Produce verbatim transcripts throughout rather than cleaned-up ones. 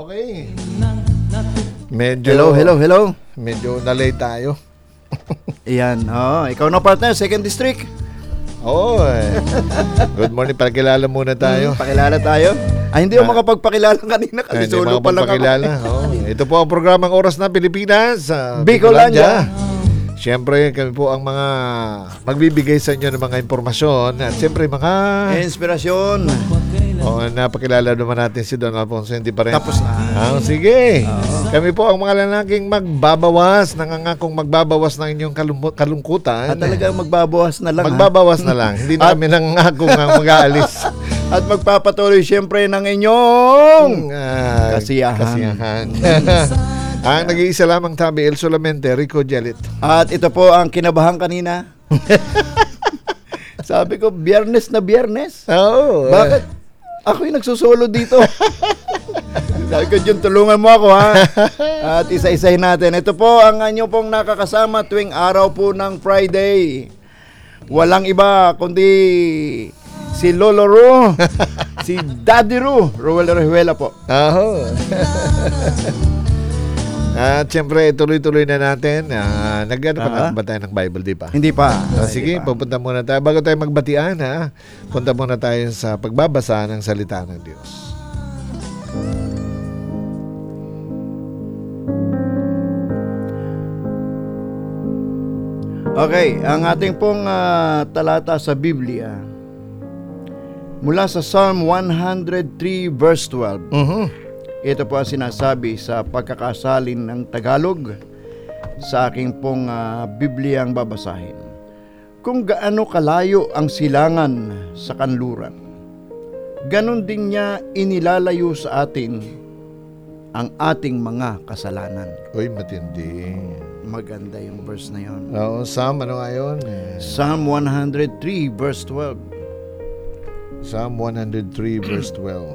Okay. Medyo, Hello, hello, hello. Medyo nalay tayo. Ayan, oh, ikaw na partner, second district. Oh, eh. Good morning. Pakilala muna tayo. Hmm, pakilala tayo. Ay, hindi ako Ah. makapagpakilala kanina kasi Ay, hindi solo pa lang ako. makapagpakilala. Oh, ito po ang programang Oras na Pilipinas sa Bicolandia. Siyempre, kami po ang mga magbibigay sa inyo ng mga impormasyon at siyempre mga Inspirasyon. oh, napakilala naman natin si Don Alfonso, hindi pa rin. Tapos na. Ah, sige. Kami po ang mga lalaking magbabawas, nangangakong magbabawas ng inyong kalum- kalungkutan. At talagang magbabawas na lang. ha? Magbabawas na lang. Hindi na At- kami nangangakong ang mag-aalis. At magpapatuloy siyempre ng inyong Ah, Kasiyahan. kasiyahan. Ang nag-iisa lamang tabi, El Solamente, Rico Jelit. At ito po ang kinabahan kanina. Sabi ko, biyernes na biyernes. Oo. Bakit? Ako yung nagsusolo dito. Sabi ko, Jun, tulungan mo ako ha. At isa-isahin natin. Ito po ang anyo pong nakakasama tuwing araw po ng Friday. Walang iba kundi si Lolo Ru, si Daddy Ru, Ruel Rehuela po. Oo. At siyempre, tuloy-tuloy na natin. Uh, Nag-ano pa Ah. ba tayo ng Bible, di ba? Hindi pa. Ah, Hindi sige, pa. pupunta muna tayo. Bago tayo magbatian, ha? Punta muna tayo sa pagbabasa ng salita ng Diyos. Okay, ang ating pong ah, talata sa Biblia mula sa Psalm one oh three verse twelve. Mhm. Ito po ang sinasabi sa pagkakasalin ng Tagalog sa aking pong ah, Bibliang babasahin. Kung gaano kalayo ang silangan sa kanluran, ganon din niya inilalayo sa atin ang ating mga kasalanan. Uy, matindi. Maganda yung verse na yon. Oo, Psalm, ano nga yun? Eh, Psalm one oh three verse twelve. Psalm one oh three verse twelve.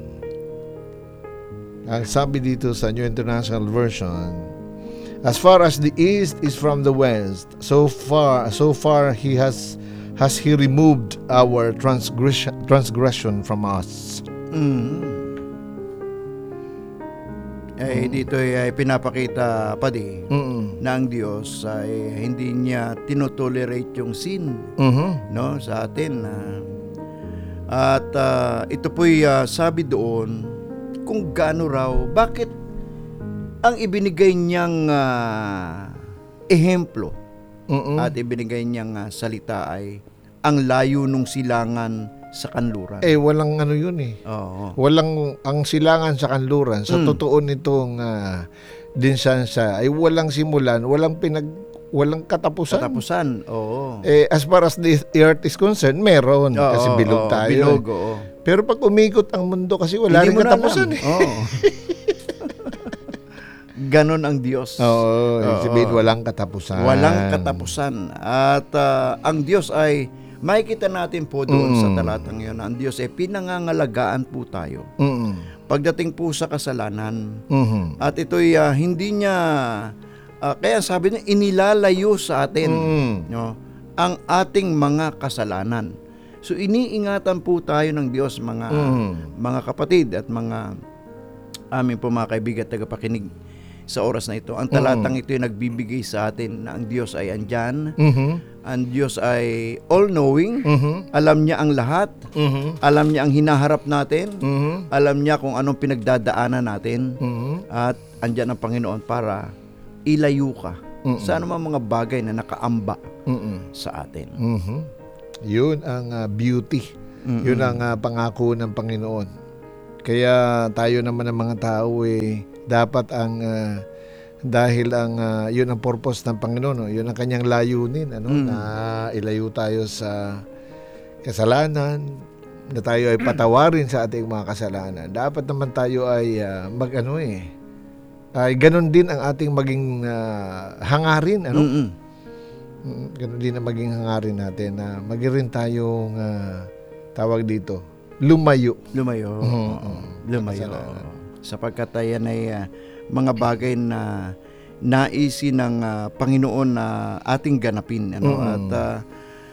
Ang sabi dito sa New International Version, as far as the east is from the west, so far so far he has has he removed our transgression transgression from us. Mm. Eh, dito ay, ay pinapakita pa di Mm. na ang Diyos ay hindi niya tinotolerate yung sin, Mhm. no, sa atin. ah. At ah, ito po'y ah, sabi doon kung gaano raw, bakit ang ibinigay niyang ah, ehemplo Mm. at ibinigay niyang ah, salita ay ang layo nung silangan sa kanluran. Eh walang ano yun eh. Oo. Walang ang silangan sa kanluran sa Mm. totoo nitong uh, dinsansa ay walang simulan, walang pinag walang katapusan. Katapusan, oo. Eh, as far as the earth is concerned, meron. Oo, kasi bilog oo, tayo. Bilog, oo. Pero pag umikot ang mundo kasi wala rin Hindi mo na katapusan alam. eh. Oo. Ganon ang Diyos. Oo, Oo. sabihin walang katapusan. Walang katapusan. At ah, ang Diyos ay, makikita natin po doon Mm. sa talatang yun, ang Diyos ay pinangangalagaan po tayo. Mm. Pagdating po sa kasalanan, Mhm. at ito'y ah, hindi niya, ah, kaya sabi niya, inilalayo sa atin Mm. no, ang ating mga kasalanan. So iniingatan po tayo ng Diyos, mga Mm. mga kapatid at mga aming po mga kaibigan at tagapakinig sa oras na ito. Ang talatang ito ay nagbibigay sa atin na ang Diyos ay andyan, Mhm. ang Diyos ay all-knowing, Mhm. alam niya ang lahat, Mhm. alam niya ang hinaharap natin, Mhm. alam niya kung anong pinagdadaanan natin, Mhm. at andyan ang Panginoon para ilayo ka Mm-mm. sa anumang mga bagay na nakaamba Mhm. sa atin. Mhm. Yun ang ah, beauty. Mm-mm. Yun ang ah, pangako ng Panginoon. Kaya tayo naman ng mga tao eh dapat ang ah, dahil ang ah, yun ang purpose ng Panginoon, no? Yun ang kanyang layunin, ano, Mm. na ilayo tayo sa kasalanan, na tayo ay patawarin sa ating mga kasalanan. Dapat naman tayo ay ah, mag ano eh ay ganun din ang ating maging ah, hangarin, ano? Mm-mm. Mm, Ganun din ang maging hangarin natin na maging rin tayong ah, tawag dito, lumayo. Lumayo. Mhm. Oo. Lumayo. Kasalanan. Sapagkat ayan ay ah, mga bagay na naisin ng ah, Panginoon na ating ganapin. Ano? Mhm. At ah,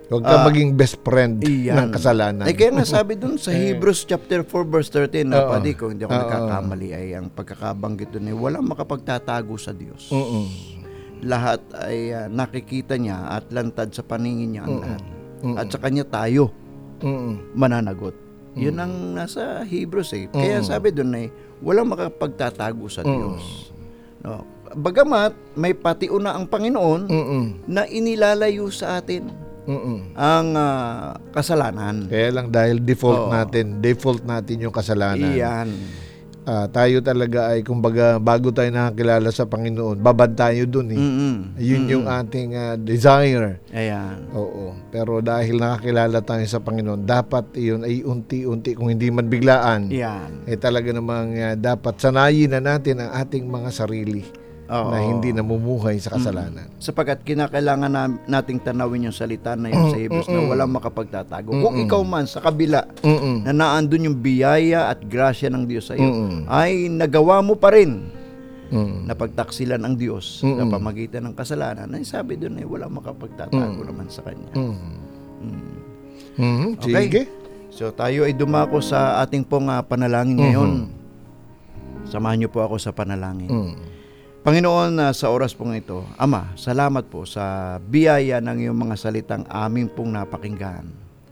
Huwag ka Ah, maging best friend Iyan. ng kasalanan. Eh, kaya nga sabi dun sa Hebrews chapter four verse thirteen, na Oo. padi, kung hindi ako Oo. nagkakamali, ay ang pagkakabanggit dun ay walang makapagtatago sa Diyos. Mm-mm. Lahat ay ah, nakikita niya at lantad sa paningin niya ang lahat. Mm-mm. At sa kanya tayo Mm-mm. mananagot. Yun ang nasa Hebrews eh. Kaya sabi dun ay walang makapagtatago sa Diyos. No? Bagamat may patiuna ang Panginoon Mm-mm. na inilalayo sa atin Mm-mm. ang ah, kasalanan. Kaya lang dahil default Oo. natin, default natin yung kasalanan. Iyan. Ah, tayo talaga ay kumbaga bago tayo nakakilala sa Panginoon, babad tayo dun eh. Mm-mm. Yun yung ating ah, desire. Ayan. Oo. Pero dahil nakakilala tayo sa Panginoon, dapat iyon ay unti-unti, kung hindi man biglaan, Yan. eh talaga namang ah, dapat sanayin na natin ang ating mga sarili Oo. na hindi namumuhay sa kasalanan. Sapagkat kinakailangan na, nating tanawin yung salita na yun sa Hebrews na walang makapagtatago. Kung ikaw man sa kabila Mm-mm. na naandun yung biyaya at grasya ng Diyos sa iyo, Mm-mm. ay nagawa mo pa rin Mm. na pagtaksilan ang Diyos Mm-mm. sa pamagitan ng kasalanan, ay sabi doon ay walang makapagtatago naman sa Kanya. Mm. Mhm. Okay. Sige. So tayo ay dumako sa ating pong ah, panalangin ngayon. Samahan niyo po ako sa panalangin. Mm. Panginoon, na sa oras pong ito, Ama, salamat po sa biyaya ng iyong mga salitang aming pong napakinggan.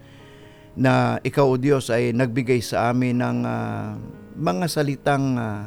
Na ikaw, o Diyos, ay nagbigay sa amin ng ah, mga salitang ah,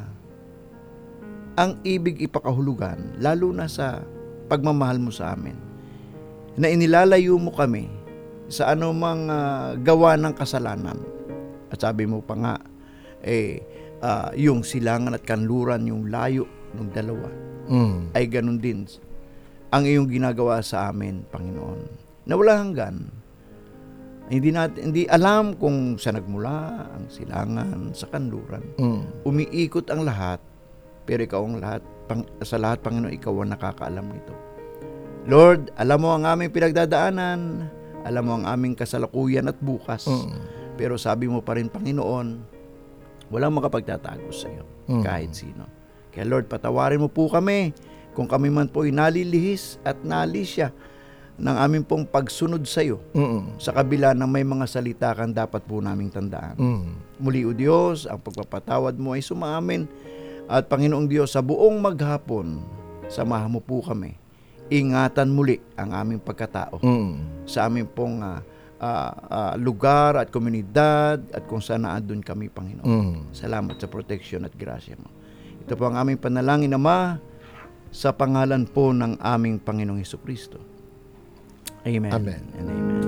ang ibig ipakahulugan, lalo na sa pagmamahal mo sa amin. Na inilalayo mo kami sa anumang ah, gawa ng kasalanan. At sabi mo pa nga, eh, ah, yung silangan at kanluran, yung layo ng dalawa, Mm. ay ganun din ang iyong ginagawa sa amin, Panginoon. Na wala hanggan. Hindi natin, hindi alam kung saan nagmula ang silangan sa kanluran. Mm. Umiikot ang lahat, pero ikaw ang lahat, pang, sa lahat, Panginoon, ikaw ang nakakaalam nito. Lord, alam mo ang aming pinagdadaanan, alam mo ang aming kasalukuyan at bukas. Mm. Pero sabi mo pa rin, Panginoon, walang makapagtatago sa iyo, Mm. kahit sino. Kaya Lord, patawarin mo po kami kung kami man po ay nalilihis at nalisya ng aming pong pagsunod sa iyo, Mm. sa kabila ng may mga salita kang dapat po naming tandaan. Mm. Muli, O Diyos, ang pagpapatawad mo ay sumaamin. At Panginoong Diyos, sa buong maghapon, samahan mo po kami. Ingatan muli ang aming pagkatao Mm. sa aming pong ah, ah, ah, lugar at komunidad at kung saan naandun kami, Panginoon. Mm. Salamat sa protection at grasya mo. Ito po ang aming panalangin, Ama, sa pangalan po ng aming Panginoong Hesukristo. Amen. Amen. And amen.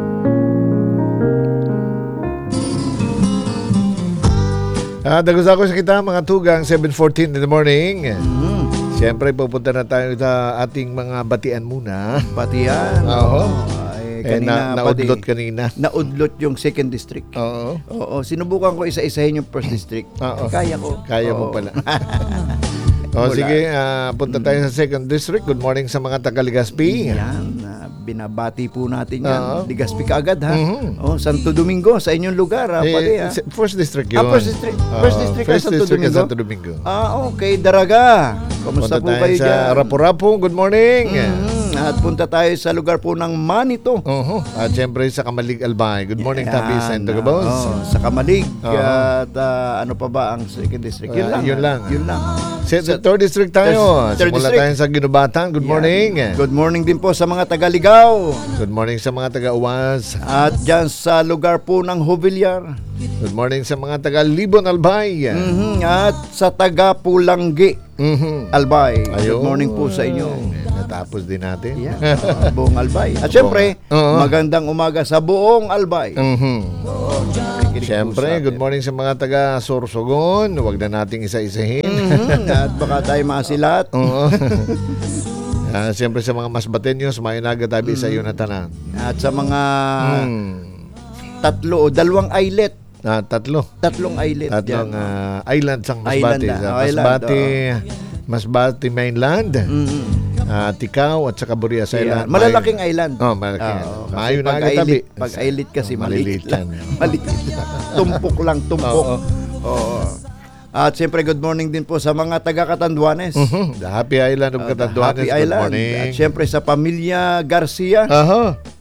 Ah, dagos ako sa kita mga tugang seven fourteen in the morning. Mm, Siyempre pupunta na tayo sa ating mga batian muna. pati yan. Oo. Ay, Eh, kanina, na, pati, naudlot kanina. naudlot yung second district. Oo. Oo, sinubukan ko isa-isahin yung first district. Oo. Ay, kaya ko. Kaya mo Oo. pala. O Wala. sige, ah, punta tayo sa second district. Good morning sa mga taga-Legazpi. Yan, ah, binabati po natin yan. Oo. Legazpi ka agad, ha? Mhm. Oh, Santo Domingo, sa inyong lugar, ha? Eh, Pati, ha? se- first district yun. Ah, first district. Oo, First district ka, first Santo district ka, Domingo? Santo Domingo. Ah, okay. Daraga. Kamusta Punta po tayo kayo sa dyan? Rapu-Rapu. Good morning. Mhm. At punta tayo sa lugar po ng Manito. Oo. At siyempre sa Kamalig Albay. Good morning, Yan, Tabi sa ah, Indogabos. oh, sa Kamalig. Oo. At ah, ano pa ba ang second district? Yun Ah, lang. yun ah. lang. Yun lang. Sa third district tayo. Third Simula district. tayo sa Ginubatan. Good morning. Yan. Good morning din po sa mga taga-Ligaw. Good morning sa mga taga-Uwas. At dyan sa lugar po ng Hovillar. Good morning sa mga taga-Libon Albay. Mhm. At sa taga-Pulanggi, Mhm. Albay. Ayun. Good morning po sa inyo. Natapos din natin. Yan, uh, buong Albay. At syempre, Oo. magandang umaga sa buong Albay. Mhm. Nakikinig po Siyempre, sa atin. good morning sa mga taga-Sorsogon. Huwag na nating isa-isahin. Mhm. At baka tayo masilat. Oo. Ah, siyempre sa mga Masbatenyos, mayunaga tabi sa iyo na tanan. At sa mga Hmm. tatlo o dalawang islet. Ah, tatlo. Tatlong islet Tatlong dyan. ah, island sang Island Masbate. na. Sa Oh, island, Masbate, Masbate mainland, Mhm. ah, Tikaw at saka Burias Yan. Island. Malalaking island. Oh, malaki. Ah, oo. Kasi Mayo na pag agad tabi. islet- Pag islet kasi Oh, maliit maliliit lang. yan. Maliit lang. Tumpok lang, tumpok. Oo. Oo. At siyempre, good morning din po sa mga taga-Catanduanes. Mhm. The Happy Island of Uh, the Catanduanes. Happy Good Island. morning. At siyempre sa pamilya Garcia. Aha.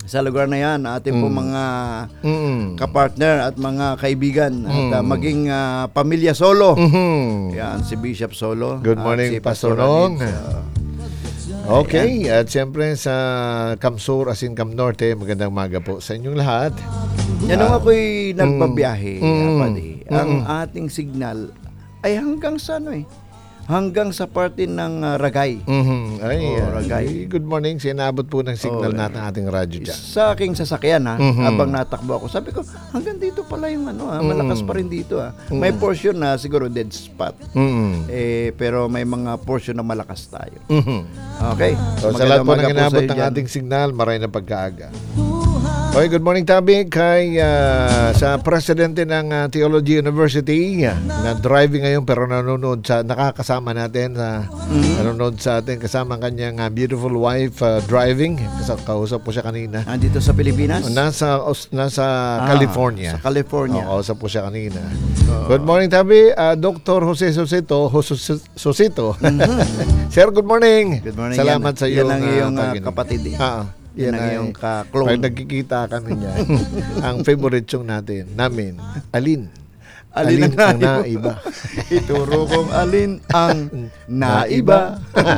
sa lugar na yan, ating po Mm. mga Mm. kapartner at mga kaibigan at Mm. uh, maging uh, pamilya Solo. Mhm. Yan, si Bishop Solo. Good at morning, si Pastor Ranid, Nong. uh, Okay, at siyempre sa Kamsur, Asin Cam Norte, magandang maga po sa inyong lahat. yan nung ako'y nagbabiyahe, Mm. kapatid, ang ating signal ay hanggang sa ano eh, hanggang sa parte ng uh, Ragay. Mhm. Ay, Oh, ah, Ragay. good morning. Sinabot po ng signal Oh, natin ating radyo dyan. Sa aking sasakyan ha, Mhm. habang natakbo ako, sabi ko, hanggang dito pala yung ano ha, malakas pa rin dito ha. May portion na siguro dead spot. Mhm. Eh, pero may mga portion na malakas tayo. Mhm. Okay. So, sa lahat po ng Magandang umaga inabot sa iyo ng dyan. ating signal, maray na pagkaaga. Okay, good morning Tabi kay ah, sa presidente ng ah, Theology University ah, na driving ngayon pero nanonood sa nakakasama natin sa nanonood sa atin kasama ang kanyang ah, beautiful wife ah, driving kasi kausap po siya kanina. Andito sa Pilipinas? Nasa Aus- nasa Ah, California. Sa California. Oo, kausap po siya kanina. Good morning Tabi, ah, Doctor Jose Susito, Jose Susito. Sir, good morning. Good morning. Salamat yan, sa iyo. Yan ang iyong uh, kapatid eh. Ah, Yan ang ay- iyong pag ka-clone. nagkikita kami niya, ang favorite song natin, namin, alin? Alin ang ang naiba? naiba? Ituro kong alin ang naiba.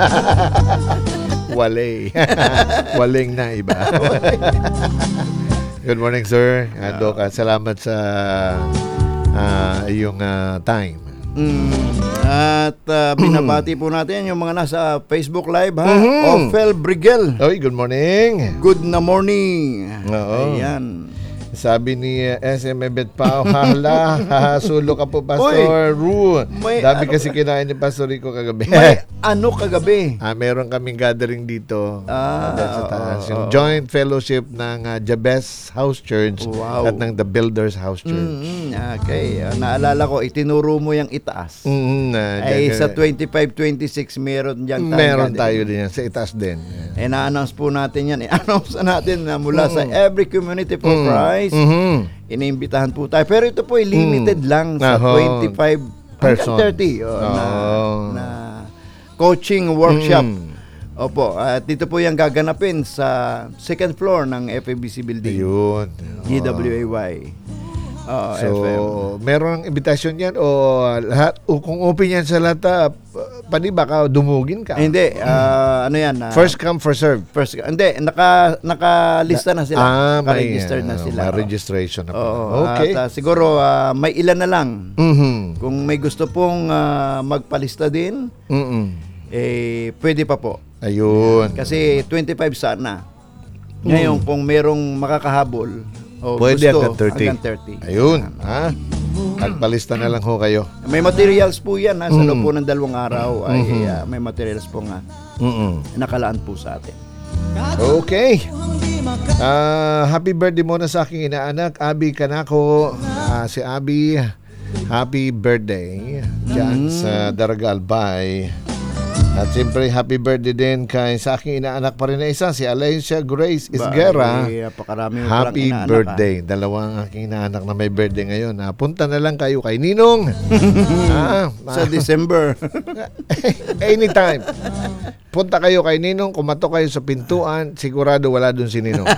Wale. Waling naiba. Good morning, sir. Uh, Doc, at salamat sa ah, iyong ah, time. Mm, at uh, binabati po natin yung mga nasa Facebook Live ha. Mhm. Ophel Brigel. Oy, good morning. Good na morning. Oo. Ayan. Sabi ni uh, S M Ebet Pao, hala, hahasulo ka po, Pastor Ru. may Dami ano kasi kinain ni Pastor Rico kagabi. May ano kagabi? Ah, meron kaming gathering dito Ah, ah, sa oo, taas. oo, Yung oo. joint fellowship ng uh, Jabez House Church Wow. at ng The Builders House Church. Mm, okay. Uh, naalala ko, itinuro mo yung itaas. Mm, ah, Ay dyan- sa twenty-five twenty-six meron diyan tayo. meron tayo din yan. Sa itaas din. Eh na-announce po natin yan. I-announce na natin na mula sa Every Community for Christ. Mhm. Iniimbitahan po tayo. Pero ito po ay limited lang sa Aho. twenty-five Person. hanggang thirty oh, na, Oo. na coaching workshop. Mm. Opo, at dito po yung gaganapin sa second floor ng F A B C building. Ayun. G W A Y. Oo, So, F M. meron invitation yan o lahat o kung open yan sa lahat, ah, pwede baka dumugin ka. Eh, hindi, ah, ano yan? ah, First come, first serve. first, hindi, naka, nakalista na sila. Ah, may, Naka-register na ah, sila. may Oo. registration na po. Oo, Okay. At ah, siguro ah, may ilan na lang. Mhm. Kung may gusto pong ah, magpalista din, Mhm. eh pwede pa po. Ayun. Kasi twenty-five sana. Ngayon kung merong makakahabol o Pwede gusto, hanggang thirty. hanggang thirty. Ayun. Ha? Magpalista na lang ho kayo. May materials po yan ha, sa Mm. loob po ng dalawang araw ay Mhm. ah, may materials po nga Mhm. nakalaan po sa atin. Okay. Ah, happy birthday muna sa aking inaanak, Abi Kanako. Ah, si Abi, happy birthday dyan sa Daraga Albay. At siyempre, happy birthday din kay sa aking inaanak pa rin na isa, si Alicia Grace Isguera. Ay, napakarami mo Happy palang inaanak, birthday. Dalawang aking inaanak na may birthday ngayon. Ah, punta na lang kayo kay Ninong. ah, ah. Sa December. anytime. Punta kayo kay Ninong, kumatok kayo sa pintuan, sigurado wala dun si Ninong.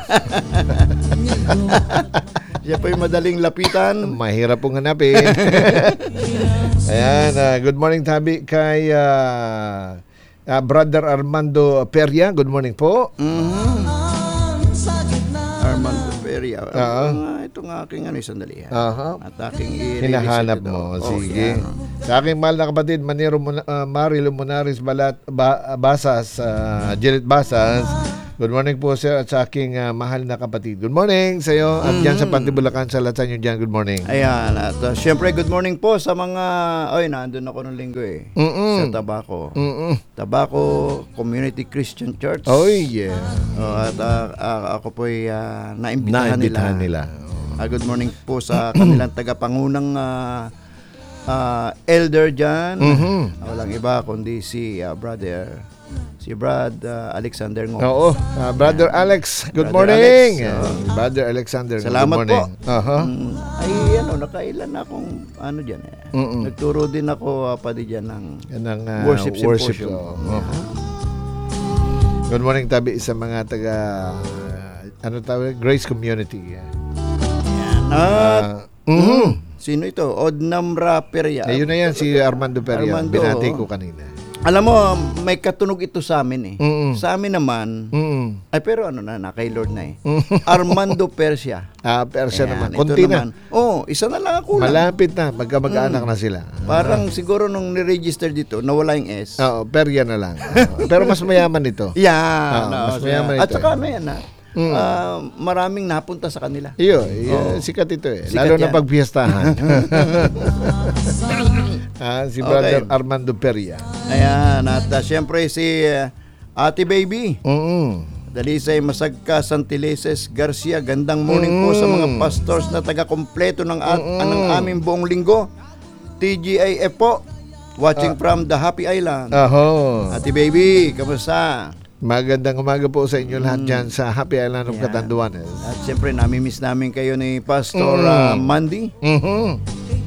Siya po yung madaling lapitan. Mahirap pong hanapin. Ayan, ah, good morning Tabi kay ah, ah, Brother Armando Peria. Good morning po. Mhm. Armando Peria. Oo. Ah, ito nga aking ano, sandali. ha. Aha. At aking i-release Hinahanap ito. mo. Oh, Sige. yan. Sa aking mahal na kapatid, Maniro Muna- ah, Marilo Munaris Balat, ba, Basas, uh, Jilit Basas. Good morning po sir at sa aking ah, mahal na kapatid. Good morning sa iyo at dyan sa Pantibulacan sa Latsan nyo dyan. Good morning. Ayan. At uh, syempre, good morning po sa mga... Oy, nandun ako nung linggo eh. Mm-mm. Sa Tabaco. Mm-mm. Tabaco Community Christian Church. Oh yeah. Oh, at ah, ah, ako po ay ah, naimbitahan, Naimbitahan nila. nila. Ah, good morning po sa kanilang tagapangunang ah, ah, elder dyan. Mhm. Ah, walang iba kundi si ah, brother, si Brad ah, Alexander Ngo. Oo. Ah, Brother Alex, good Brother morning. Alex, oo. Ah, Brother Alexander, Salamat good morning. po. Aha. Mm, ay ano, nakailan na akong ano dyan eh. Mm-mm. Nagturo din ako uh, pati dyan ng Yan ang ah, worship worship. symposium. Oo. Good morning tabi sa mga taga ano tawag? Grace Community. Yeah. At, Ah, mhm. sino ito? Odnamra Peria. Ayun na yan, si Armando Peria. Armando, Binati oo. ko kanina. Alam mo, may katunog ito sa amin eh. Mm-mm. Sa amin naman, Mm. ay pero ano na, na kay Lord na eh. Armando Persia. Ah, Persia Ayan, naman. ito Konti na. naman. Oh, isa na lang ako lang. Malapit na. Magkamag-anak Mm. na sila. Parang siguro nung ni-register dito, nawala yung S. Oo, Peria na lang. Oo. Pero mas mayaman ito. Yan. Ah, no, mas mayaman At ito saka eh. ano yan ha, Mm. ah, maraming napunta sa kanila. Iyo, iyo, Oo. sikat ito eh. Sikat Lalo na yan. pag fiestahan. ah, si Brother Okay. Armando Peria. Ayan, at uh, syempre si uh, Ate Baby, Mm. Dalisay Masagka Santileses Garcia, gandang morning po sa mga pastors na taga-kompleto ng, at, ng aming buong linggo. T G I F po, watching from the Happy Island. Aho. Ate Baby, kamusta? Magandang umaga po sa inyo lahat dyan sa Happy Island of Yan. Catanduanes. At syempre, nami-miss namin kayo ni Pastor uh, Mandy. Mhm.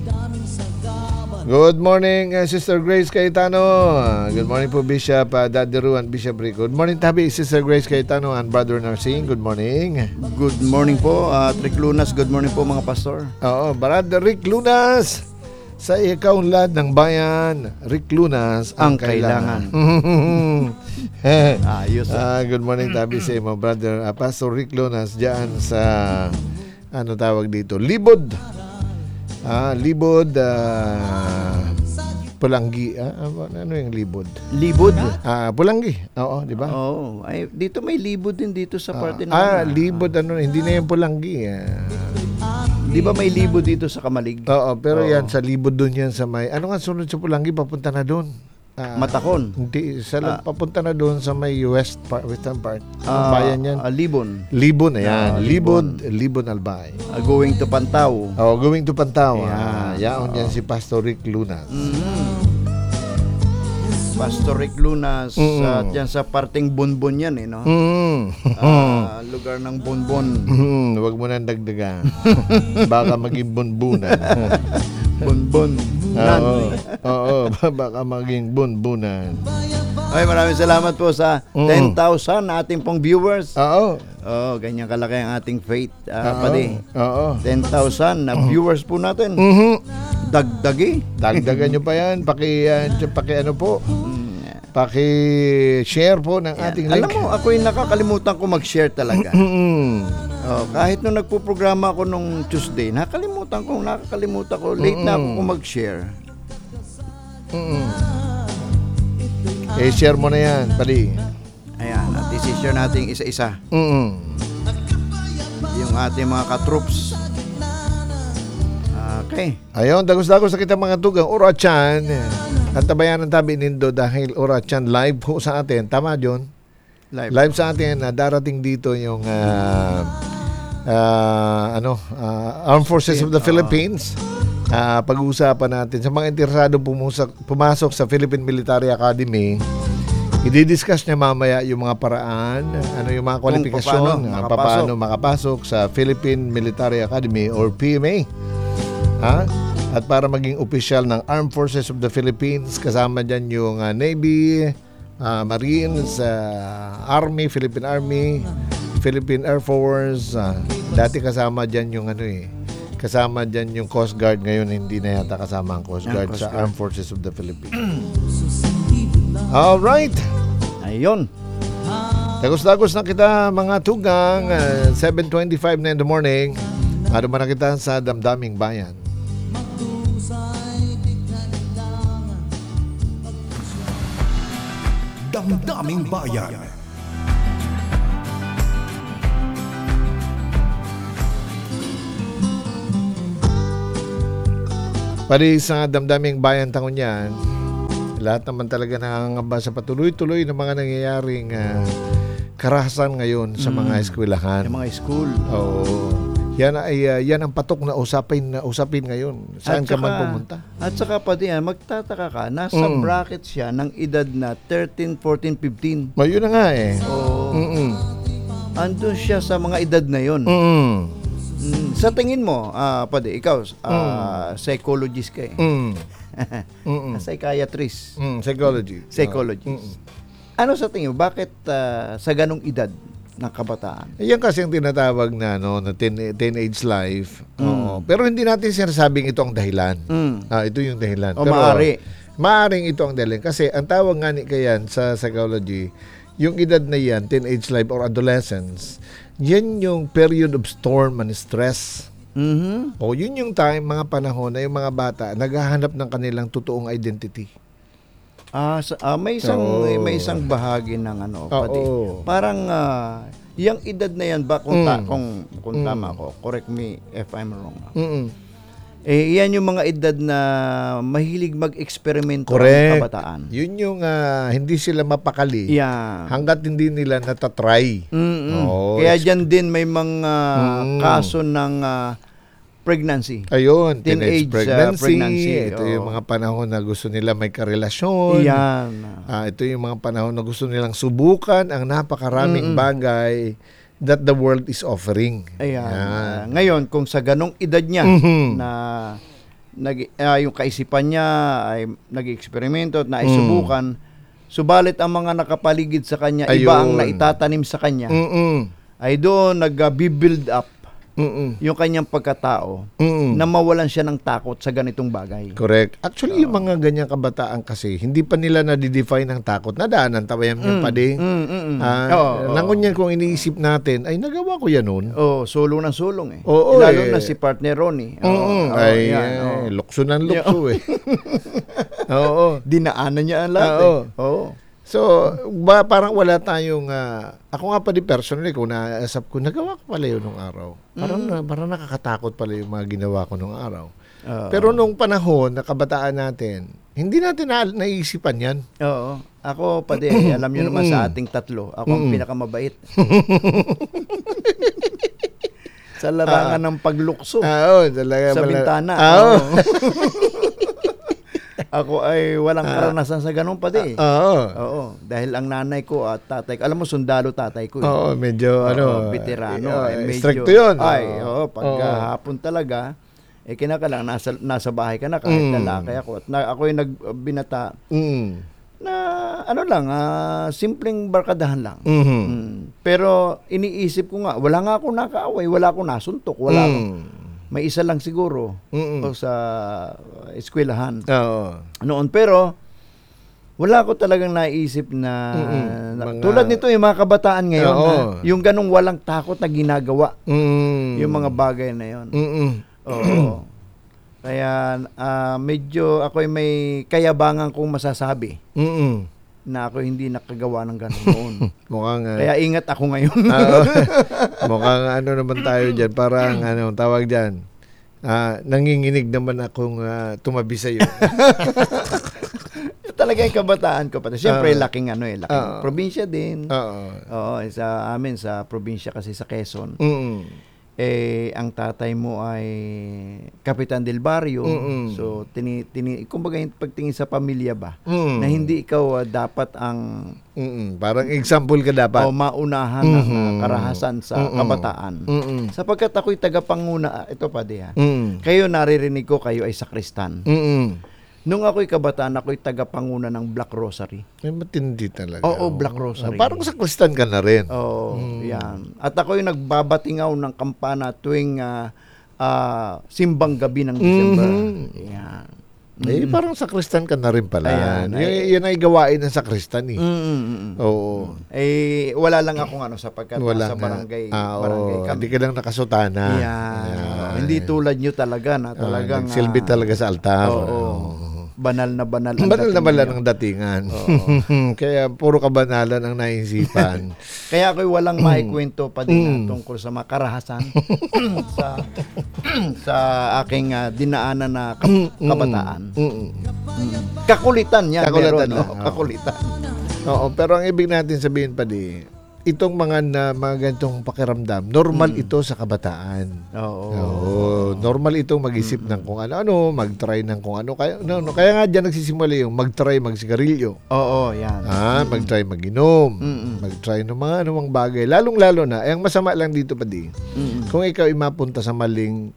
Good morning, uh, Sister Grace Cayetano. Uh, Good morning po, Bishop uh, Daddy Ru and Bishop Rick. Good morning, Tabi, Sister Grace Cayetano and Brother Narsing. Good morning. Good morning po, at Rick Lunas. Good morning po mga pastor. Oo, Brother Rick Lunas. Sa ikaunlad ng bayan, Rick Lunas ang, Ang kailangan. kailangan. Ayos. Ah, good morning, Tabi, sa mo, Brother uh, Pastor Rick Lunas dyan sa, ano tawag dito, Libod. Ah, Libod, ah, Pulanggi. Ah, ano yung Libod? Libod. Ah, Pulanggi. Oo, di ba? Oh, ay dito may libod din dito sa parte na. Ah, Libod, ano, hindi na yung Pulanggi. Ah. Di ba may libod dito sa Kamalig? Oo, pero Oo. yan, sa Libod doon yan sa may, ano nga sunod sa Pulanggi, papunta na doon. Ah, Matakon. Hindi, sa, Ah. papunta na doon sa may west part, western part. Ang Ah, bayan yan. ah, Libon. Libon, ayan. Ah, Libod, Libon Albay. Ah, going to Pantaw. Oh, going to Pantaw. Ayan. Ah, yaon yan si Pastor Rick Lunas. Mhm. Pastor Rick Lunas, Mm. at yan sa parteng Bonbon yan eh, no? Mm. Ah, lugar ng Bonbon. Mm, wag mo nang dagdagan. Baka maging bunbunan. Bonbon. Oo, oo, baka maging bunbunan. Ay, maraming salamat po sa Mm. ten thousand na ating pong viewers. Oo. Oh, ganyan kalaki ang ating faith, ah, Oo. pati. Oo. ten thousand na viewers po natin. Mhm. Dagdagi. Dagdagan nyo pa yan. Paki, uh, paki ano po. Paki-share po ng ating link. Alam mo, ako yung nakakalimutan ko mag-share talaga. Mm. Oh, kahit nung nagpo-programa ako nung Tuesday, nakakalimutan ko, nakakalimutan ko. Late na ako kung mag-share. Mm. Eh, share mo na yan, pali. Ayan, at isi-share natin isa-isa. Mm. Yung ating mga katroops. Okay. Ayun, dagos-dagos sa kita mga tugang Orachan. At tabayan ng tabi nindo dahil Orachan live po sa atin. Tama, John? Live. Live sa atin na darating dito yung ah, ah, ano, ah, Armed Forces of the Philippines. Ah, pag-uusapan natin sa mga interesado pumusok, pumasok sa Philippine Military Academy. I-discuss niya mamaya yung mga paraan, ano yung mga kwalifikasyon, paano ah, makapasok. paano makapasok sa Philippine Military Academy or P M A. Ha? At para maging opisyal ng Armed Forces of the Philippines, kasama dyan yung uh, Navy, uh, Marines, uh, Army, Philippine Army, Philippine Air Force. Uh, dati kasama dyan yung ano eh, kasama dyan yung Coast Guard. Ngayon hindi na yata kasama ang Coast Ang Guard Coast sa Guard. Armed Forces of the Philippines. Alright. Ayun. Dagos-dagos na kita mga tugang, uh, seven twenty-five na in the morning. Ano man na kita sa damdaming bayan. Damdaming Bayan. Pari sa damdaming bayan tangon yan, lahat naman talaga nangangamba sa patuloy-tuloy na mga nangyayaring ah, karahasan ngayon sa mga eskwelahan. Yung mga school. Oo. Yan ay ah, yan ang patok na usapin na usapin ngayon. Saan At ka man saka- pumunta? At saka pa din, magtataka ka, nasa Mm. bracket siya ng edad na thirteen, fourteen, fifteen. Ma, yun na nga eh. Oo. Mm. Andun siya sa mga edad na yon. Mm. Mm, sa tingin mo, ah, pwede, ikaw, ah, psychologist ka eh. Mm. Mm. Psychiatrist. Mm. Psychology. Psychologist. Mm. Ano sa tingin mo, bakit ah, sa ganong edad ng kabataan. Yan kasi ang tinatawag na no na teen, teenage life. Oo. Pero hindi natin sinasabing ito ang dahilan. Mm. Ah, ito yung dahilan. O Pero, maaari. Maaring ito ang dahilan kasi ang tawag nga ni kayan sa psychology, yung edad na yan, teenage life or adolescence, yan yung period of storm and stress. Mhm. O yun yung time, mga panahon na yung mga bata naghahanap ng kanilang totoong identity. Ah, sa- ah, may isang Oo. may isang bahagi ng ano, pati. Oo. Parang ah, yung edad na yan ba kung ta- Mm. kung kung Mm. tama ko, correct me if I'm wrong. Mm-mm. Eh yan yung mga edad na mahilig mag-eksperimento ang Correct. kabataan. Yun yung ah, hindi sila mapakali Yeah. hanggat hindi nila natatry. Mm-mm. Oo, Kaya ex- dyan din may mga Mm. kaso ng ah, pregnancy. Ayun, Teenage, teenage, ah, pregnancy. pregnancy, Ito oo. yung mga panahon na gusto nila may karelasyon. Yan. Ah, ito yung mga panahon na gusto nilang subukan ang napakaraming Mm-mm. bagay that the world is offering. Ayan. Yan. Ah, ngayon, kung sa ganong edad niya Mhm. na nag, ah, yung kaisipan niya ay nag-eksperimento at Mm. naisubukan, subalit ang mga nakapaligid sa kanya, iba ang Ayun. naitatanim sa kanya, Mm-mm. ay doon nag-build up Mm-mm. yung kanyang pagkatao Mm-mm. na mawalan siya ng takot sa ganitong bagay. Correct. Actually, yung mga ganyang kabataan kasi, hindi pa nila na-define ng takot. Nadaanan, tawayan yung padi. Mm, mm, mm. Ah, Oo, oo. nangunyan kung iniisip natin, ay nagawa ko yan noon. Oh, sulong ng sulong eh. Oo, Lalo eh. na si partner Ronnie. Oo, Mm-mm. oo, ay, yan, eh, oo. lukso ng lukso eh. Oo. Dinaanan niya ang lahat Oo. eh. Oo. So, ba, parang wala tayong, ah, ako nga pa di personally, kung naasap ko, nagawa ko pala yun nung araw. Parang, na, parang nakakatakot pala yung mga ginawa ko nung araw. Oo. Pero nung panahon, na kabataan natin, hindi natin na, naisipan yan. Oo. Ako, pati, alam niyo naman sa ating tatlo, ako ang pinakamabait. Sa larangan ng paglukso. Ah, oo, talaga Sa pala. bintana. Ah, oo. Oo. Ako ay walang karanasan sa ganun pati. Oo. Oo. Dahil ang nanay ko at tatay ko, alam mo, sundalo tatay ko. eh. Oo, medyo, Oo, ano, veterano. eh, eh, medyo, stricto yun. Ay, Oo. oo, pag Oo. hapon talaga, eh kinakalang nasa, nasa bahay ka na kahit Mm. lalaki ako. At na, ako yung nagbinata Mm. na ano lang, ah, simpleng barkadahan lang. Mhm. Mm. Pero iniisip ko nga, wala nga ako nakaaway, wala ako nasuntok, wala ako. Mm. May isa lang siguro Mm-mm. o sa eskwelahan Oo. noon. Pero wala ko talagang naisip na, Mm-mm. na- Mga- tulad nito yung mga kabataan ngayon, Oo. na, yung ganong walang takot na ginagawa Mm. yung mga bagay na yon. Mm-mm. Oo. Kaya ah, medyo ako may kayabangan kong masasabi Mm-mm. na ako hindi nakagawa ng gano'n noon. Mukhang, ah, Kaya ingat ako ngayon. ah, oh. mukhang ano naman tayo dyan, parang ano, tawag dyan, ah, nanginginig naman akong ah, tumabi sa'yo. Talaga yung kabataan ko pati. Siyempre, Ah. laking ano eh, laking Ah. probinsya din. Oo. Oo, sa amin, sa probinsya kasi sa Quezon. Mm-mm. Eh, ang tatay mo ay Kapitan del Barrio. Mm-mm. So, tini, tini, kumbaga, yung pagtingin sa pamilya ba, Mm. na hindi ikaw ah, dapat ang Mm-mm. Parang example ka dapat. o maunahan ng ah, Mhm. karahasan sa Mm-mm. kabataan. Mm-mm. Sapagkat ako'y tagapanguna, ah, ito pa di ha, Mm. kayo naririnig ko, kayo ay sakristan. Mm-mm. Nung ako'y kabataan, ako'y tagapanguna ng Black Rosary. Ay, matindi talaga. Oo, Black Rosary. Ah, parang sa Kristan ka na rin. Oo, Mm. yan. At ako'y nagbabatingaw ng kampana tuwing ah, ah, simbang gabi ng December. Mhm. Yan. Eh, parang sa Kristan ka na rin pala. Ayan, Y- ay- yan ay gawain ng sa Kristan eh. Mm, mm, mm. Oo. Eh, wala lang akong ano sapagkat Wala nasa nga. barangay, Ah, barangay oo. kami. Hindi ka lang nakasutana. Yan. Ayan. Hindi tulad nyo talaga na Ah, talagang nagsilbi ah, talaga sa altar. Oo. Oo. Banal na banal. ang Banal na dating banal ninyo. ng datingan. Kaya puro kabanalan ang naisipan. Kaya ako'y walang maikwento pa din na Mm. tungkol sa mga karahasan sa sa aking ah, dinaanan na kap- kabataan. Mm-mm. Mm. Kakulitan yan. Kakulitan meron, lang, no? oo. Kakulitan. Oo, pero ang ibig natin sabihin pa di, itong mga na mga ganitong pakiramdam, normal ito sa kabataan. Oo. Oo, normal itong mag-isip ng kung ano-ano, mag-try ng kung ano. Kaya, no, no, kaya nga dyan nagsisimula yung mag-try magsigarilyo. Oo, yan. Ah, mag-try mag-inom, Mm-mm. mag-try ng mga anumang bagay. Lalong-lalo na, eh, ang masama lang dito pa di, Mm-mm. kung ikaw ay mapunta sa maling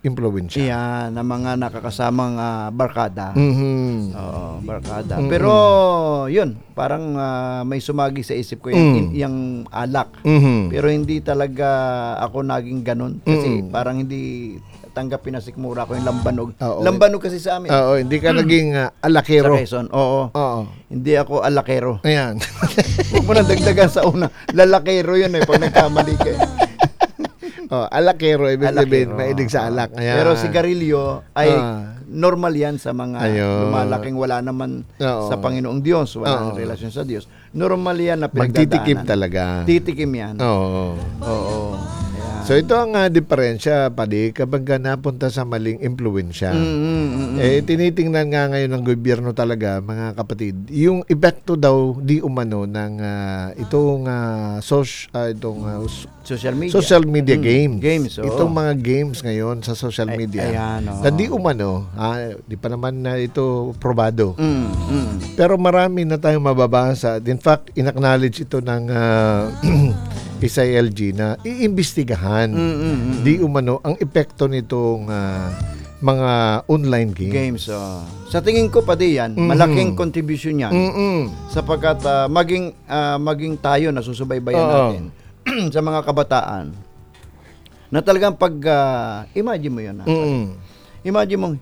impluwensya. Iyan, ng mga nakakasamang ah, barkada. Mhm. Oo, barkada. Mm-mm. Pero, yun, parang ah, may sumagi sa isip ko yung, Mm. yung alak. Mhm. Pero hindi talaga ako naging ganun. Kasi Mm. parang hindi tanggapin na sikmura ko yung lambanog. Oo. Lambanog kasi sa amin. Oo, hindi ka naging ah, Sa alakero. Quezon. Oo. Oo. Hindi ako alakero. Ayan. Huwag mo na dagdagan sa una. Lalakero yun eh, pag nagkamali ka. eh. oh, alakero, ibig sabihin, Alakero. maidig sa alak. Ayan. Pero sigarilyo ay Ah. normal yan sa mga Ayun. lumalaking wala naman Oo. sa Panginoong Diyos, wala Oo. relasyon sa Diyos. Normal yan na Magtitikim pinagdadaanan. talaga. Titikim yan. Oo. Oo. Ayan. So ito ang uh, diferensya, padi, kapag ka napunta sa maling impluwensya. Mm, mm, mm, mm. Eh, tinitingnan nga ngayon ng gobyerno talaga, mga kapatid, yung epekto daw di umano ng ah, itong uh, soc- ah, itong ah, s- Social media. social media Mm, games. games, oo. Itong mga games ngayon sa social Ay- media. ayan, oo. Na di umano, ah, di pa naman na ito probado. Mm, mm. Pero marami na tayong mababasa. In fact, in-acknowledge ito ng uh, S I L G na iimbestigahan Mm, mm, mm. di umano ang epekto nitong ah, mga online games. Games. oh. Sa tingin ko pa di yan, Mhm. malaking contribution yan. Mm-mm. Sapagkat ah, maging ah, maging tayo na susubaybayan Oo. natin sa mga kabataan na talagang pag ah, imagine mo yun. ah. Mm-mm. Imagine mo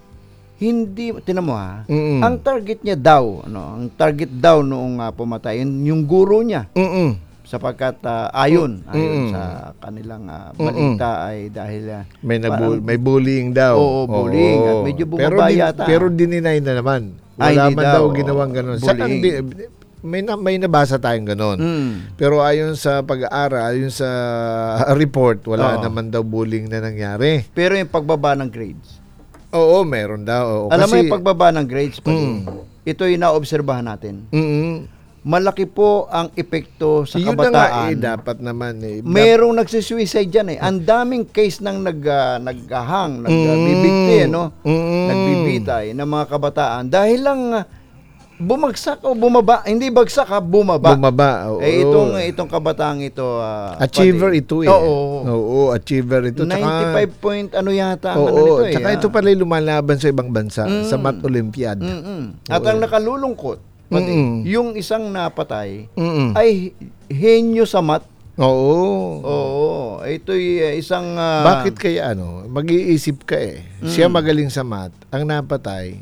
hindi tinan mo ha. Mm-mm. Ang target niya daw, ano, ang target daw noong ah, pumatay yung, yung guro niya Mm-mm. sapagkat ah, ayon ayon Mm-mm. sa kanilang ah, balita ay dahil ah, May nabu- parang- may bullying daw. Oo, bullying. At medyo pero bumaba din, yata. pero dininay na naman. Ay, Wala hindi man daw, daw, oo. ginawang ganun. Sa Bullying. di, may na, may nabasa tayong ganun. mm, Pero ayon sa pag-aaral, ayon sa report, wala Oo. naman daw bullying na nangyari. pero yung pagbaba ng grades. Oo, meron daw. Oo, Alam mo kasi, yung pagbaba ng grades pa Mm. ito yung naobserbahan natin. Mm-mm. Malaki po ang epekto sa Yun na nga kabataan. eh, dapat naman eh. Dap- Merong nagsisuicide dyan eh. Ang daming case ng nag, ah, naghahang, nagbibigti, Mm. no? Mm. Nagbibitay ng mga kabataan dahil lang ah, bumagsak o bumaba. Hindi bagsak ha, bumaba. Bumaba. Oo. eh itong itong kabataang ito ah, Achiever pati- ito eh. Oo. Oo, achiever ito. Tsaka- ninety-five point ano yata ang Oo, ano nito eh. tsaka ah. ito pala yung lumalaban sa ibang bansa, Mm. sa Math Olympiad. Mm-mm. At ang nakalulungkot, pati, Mm-mm. yung isang napatay Mm-mm. ay henyo sa math. Oo. Oo, ito'y uh, isang ah, Bakit kaya ano, mag-iisip ka eh. Mm. Siya magaling sa math, ang napatay,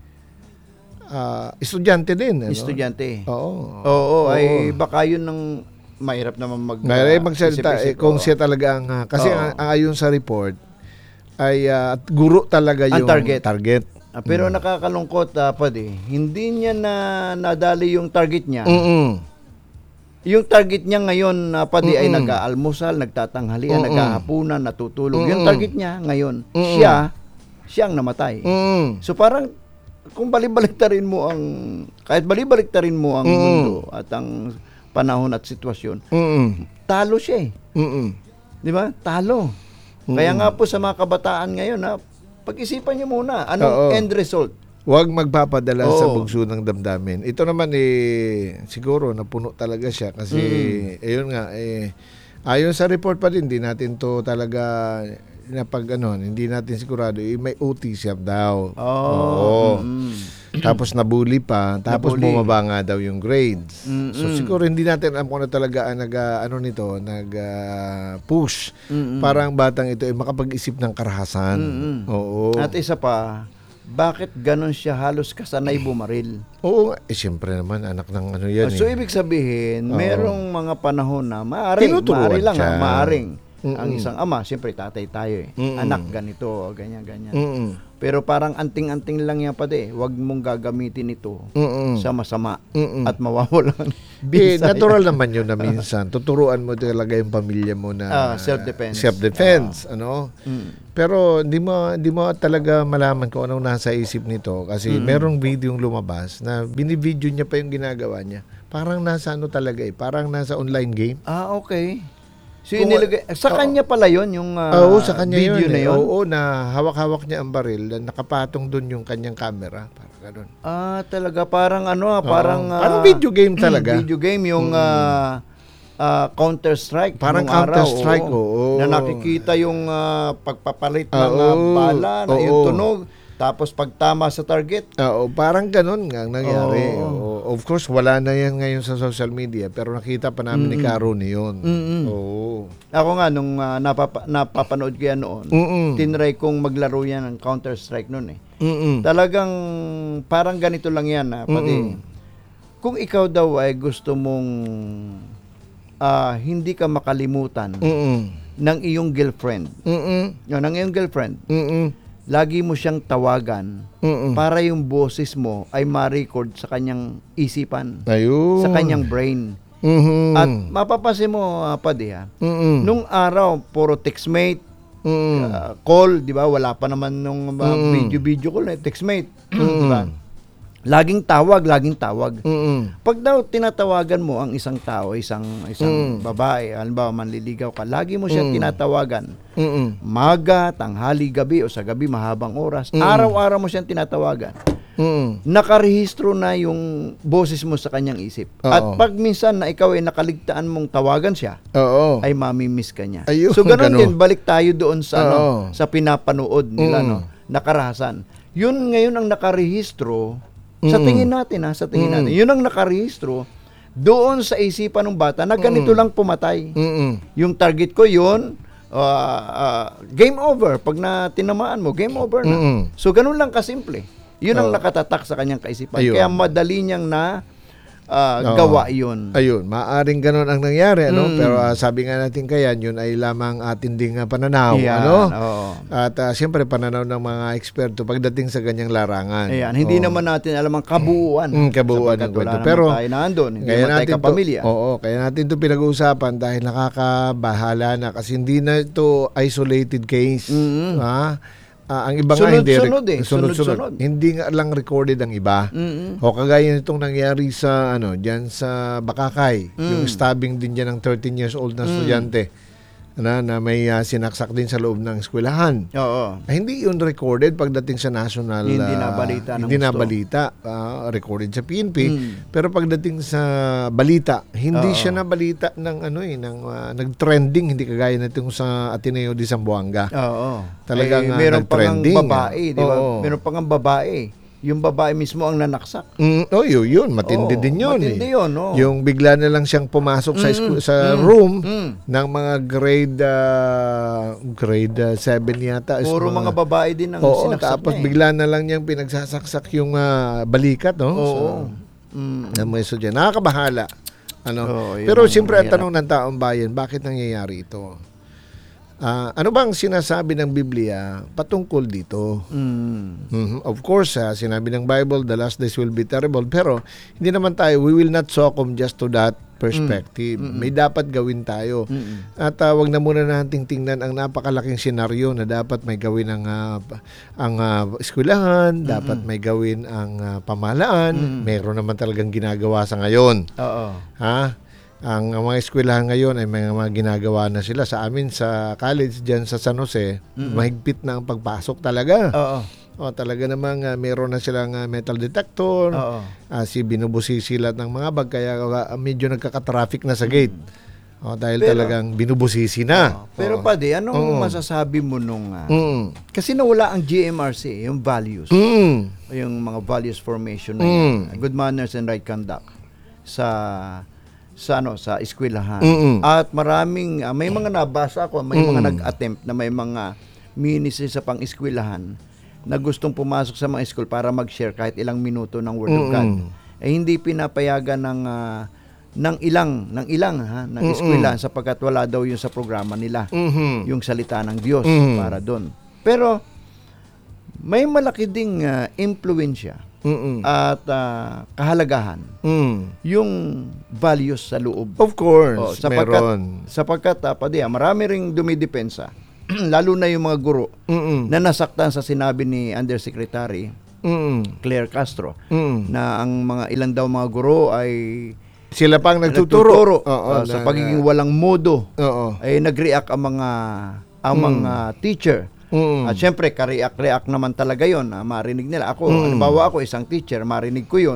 ah, estudyante din. Ano? estudyante? Oo. Oo, ay baka yun ng mahirap naman mag May ah, magsalita eh, isip-isip, kung oo. siya talaga ang, ah, kasi Oo. ang, ang ayon sa report, ay ah, guro talaga Ang yung target. target. Ah, pero nakakalungkot uh, pwede. Hindi niya na nadali yung target niya. Mm-mm. Yung target niya ngayon uh, pwede ay Mm-mm. nag-aalmusal, nagtatanghalian, Mm-mm. naghahapunan, natutulog. Yung Mm-mm. target niya ngayon, Mm-mm. siya siyang namatay. Mm. So parang kung balibaliktarin mo ang kahit balibaliktarin mo ang Mm. mundo at ang panahon at sitwasyon, Mm-mm. talo siya eh. Mm-mm. 'Di ba? Talo. Mm. Kaya nga po sa mga kabataan ngayon, ha, pag-isipan niyo muna anong Oo. end result. Huwag magpapadala sa Oo. bugso ng damdamin. Ito naman eh, siguro napuno talaga siya kasi, Mm. ayun nga, eh, ayon sa report pa din, hindi natin to talaga na pag ano, hindi natin sigurado, eh, may O T siya daw. Oh. Oo. mm. Tapos nabully pa, tapos Nabully. bumaba nga daw yung grades. Mm-mm. So siguro hindi natin alam kung ano talaga ang nag ah, ano nito, nag ah, push Mm-mm. para ang batang ito ay makapag-isip ng karahasan. Mm-mm. Oo. At isa pa, bakit ganon siya halos kasanay bumaril? Oo, eh siyempre naman anak ng ano yan. So eh. ibig sabihin, Oo. merong mga panahon na maaring, Tinuturuan maaring lang, siya. ha, maaring. Mm-mm. Ang isang ama, siyempre tatay tayo eh. Mm-mm. Anak ganito, ganyan, ganyan. Mm-mm. Pero parang anting-anting lang yan pa de. Huwag mong gagamitin ito Mm-mm. sa masama Mm-mm. at mawawalan. Eh, bisa. natural naman yun na minsan. Tuturuan mo talaga yung pamilya mo na Ah, self-defense. self-defense, ano? Mm. Pero hindi mo hindi mo talaga malaman kung anong nasa isip nito kasi Mm. merong video yung lumabas na binivideo niya pa yung ginagawa niya. Parang nasa ano talaga eh, parang nasa online game. Ah, okay. So, Kung- inilagay, sa Oo. kanya pala yon yung ah, Oo, sa kanya video yun. na eh. yun. Oo, na hawak-hawak niya ang baril, na nakapatong doon yung kanyang camera, parang ganun. Ah, talaga parang ano, ah, parang Oo. ah, Parang video game talaga. Video game yung ah, ah, Counter-Strike. Parang nung araw, Counter-Strike, oo. Na nakikita yung ah, pagpapalit ng Oo, ah, bala, na oo. yung tunog, tapos pagtama sa target. Oo, parang ganun nga ang nangyari. Oo. Oo. Of course, wala na yan ngayon sa social media, pero nakita pa namin ni Karuni yun. Mm-mm. Oo. Ako nga, nung ah, napapa- napapanood ko yan noon, Mm-mm. tinry kong maglaro yan ng Counter-Strike noon eh. Mm-mm. Talagang parang ganito lang yan. Ah, pati, Mm-mm. kung ikaw daw ay gusto mong ah, hindi ka makalimutan Mm-mm. ng iyong girlfriend, Mm-mm. yun, ng iyong girlfriend, Mm-mm. lagi mo siyang tawagan Mm-mm. para yung boses mo ay ma-record sa kanyang isipan, Ayun. sa kanyang brain. Mhm. At mapapasin mo, uh, Padi, ha, Mm-mm. nung araw, puro textmate, Mm-mm. uh, call, di ba? Wala pa naman nung uh, Mm. video-video call, eh, textmate. Di ba? Laging tawag, laging tawag. Mm-mm. Pag daw tinatawagan mo ang isang tao, isang isang Mm. babae, halimbawa manliligaw ka, lagi mo siyang Mm. tinatawagan. Mm-mm. Maga, tanghali, gabi o sa gabi mahabang oras. Mm. Araw-araw mo siyang tinatawagan. Mm-mm. Nakarehistro na yung boses mo sa kanyang isip. Oo. At pag minsan na ikaw ay nakaligtaan mong tawagan siya, Oo. ay mamimiss ka niya. Ayun, So ganun ganun. din, balik tayo doon sa ano, Oo. sa pinapanood nila, Mm. no, nakarahasan. Yun ngayon ang nakarehistro sa Mm. tingin natin, ha, sa tingin Mm. natin. Yun ang nakarehistro doon sa isipan ng bata na ganito Mm. lang pumatay. Mm-mm. Yung target ko yun, ah, ah, game over. Pag na tinamaan mo, game over na. Mm-mm. So ganun lang kasimple. Yun ang Oo. nakatatak sa kanyang kaisipan. Ayun. Kaya madali niyang na ah, Oo. gawa yun. Ayun, maaring ganun ang nangyari, ano? Mm. Pero ah, sabi nga natin kaya, yun ay lamang atin ding ah, pananaw, Yan, ano? oo. At ah, siyempre, pananaw ng mga eksperto pagdating sa ganyang larangan. Ayan, hindi Oo. naman natin alam ang kabuuan. Mm, kabuuan Sapagkat ng wala kwento. naman Pero, tayo naandun. Hindi Kaya naman tayo natin to, kapamilya. oo, kaya natin to pinag-uusapan dahil nakakabahala na kasi hindi na ito isolated case. Mm. Ha? Ah, ang iba nga hindi Sunod-sunod eh. sunod-sunod. Sunod-sunod. Hindi nga lang recorded ang iba. Mm-mm. O kagaya nitong nangyari sa ano, diyan sa Bakakay, Mm. yung stabbing din diyan ng thirteen years old na estudyante. Na, na may ah, sinaksak din sa loob ng eskwelahan. Oo. Ah, hindi yun recorded pagdating sa national. Hindi ah, nabalita ng Hindi gusto. nabalita. Ah, recorded sa P N P. Mm. Pero pagdating sa balita, hindi Oo. siya nabalita ng ano eh, ng ah, nag-trending, hindi kagaya nitong sa Ateneo de Zamboanga. Oo. Talagang, eh, ah, meron pa ngang nag-trending, babae, ah. di ba? Oo. Meron pa ngang babae. Yung babae mismo ang nanaksak. Mm, oh, yun, yun, matindi Oo, din yun. matindi eh. yun, oo. Yung bigla na lang siyang pumasok sa Mm, sku- sa mm, room mm. ng mga grade ah, grade seven yata. is Puro mga babae din ang Oo, sinaksak tapos niya eh. bigla na lang niyang pinagsasaksak yung ah, balikat, no? Oo. So, Mm. ng mga estudyante. Nakakabahala. Ano? Oo, yun Pero ang siyempre ang mahirap. tanong ng taong bayan, bakit nangyayari ito? Ah, ano bang sinasabi ng Biblia patungkol dito? Mm. Mhm. Of course, ah, sinabi ng Bible, the last days will be terrible. Pero hindi naman tayo, we will not succumb just to that perspective. May dapat gawin tayo. Mm-mm. At ah, wag na muna nating tingnan ang napakalaking senaryo na dapat may gawin ang ah, pa- ang ah, eskwelahan, dapat may gawin ang ah, pamahalaan. Meron naman talagang ginagawa sa ngayon. Oo. Ha? Ang ang mga eskwelahan ngayon ay may mga ginagawa na sila. Sa amin sa college diyan sa San Jose, mahigpit na ang pagpasok talaga. Oo. O talaga namang ah, meron na silang ah, metal detector. Oo. Ah, si binubusisi lahat ng mga bag kaya ah, medyo nagkaka-traffic na sa gate. O dahil Pero- talagang binubusisi na. Pero Oo. Padi, anong Oo. masasabi mo nung... ah, Mm. kasi nawala ang G M R C, yung values. Mm. Yung mga values formation na Mm. yan. Good manners and right conduct sa sa ano sa eskwelahan. Mm-mm. At maraming ah, may mga nabasa ako, may mga Mm. nag-attempt na may mga ministry sa pang-eskwelahan na gustong pumasok sa mga school para mag-share kahit ilang minuto ng Word of God. Mm-mm. Eh hindi pinapayagan ng ah, ng ilang ng ilang ha ng Mm-mm. eskwelahan sapagkat wala daw yun sa programa nila Mhm. yung salita ng Diyos Mm. para doon. Pero may malaki ding ah, impluwensya Mm-mm. at ah, kahalagahan Mm. yung values sa loob. Of course, Oh, sapagkat meron. sapagkat ah, Padi, ah, marami ring dumidepensa lalo na yung mga guro Mm-mm. na nasaktan sa sinabi ni Undersecretary Mm-mm. Claire Castro Mm. na ang mga ilan daw mga guro ay Sila pang nagtuturo. Oo, ah, sa na- pagiging walang modo Oo. ay nag-react ang mga ang Mm. mga teacher. Mm. At syempre, ka-react-react naman talaga yon. Ah, marinig nila. Ako, Mm. halimbawa ako, isang teacher, marinig ko yon.